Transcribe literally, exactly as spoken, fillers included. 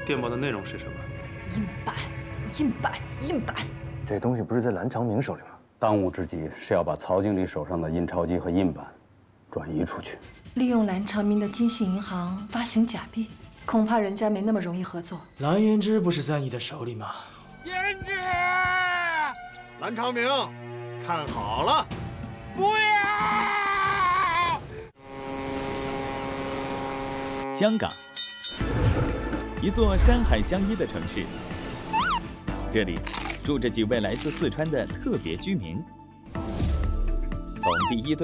电报的内容是什么？ 印版，印版，印版。 这东西不是在蓝长明手里吗？ 当务之急是要把曹经理手上的印钞机和印版转移出去。 利用蓝长明的金信银行发行假币，恐怕人家没那么容易合作。 蓝胭脂不是在你的手里吗？ 胭脂，蓝长明，看好了，不要！ 香港，一座山海相依的城市，这里住着几位来自四川的特别居民。从第一对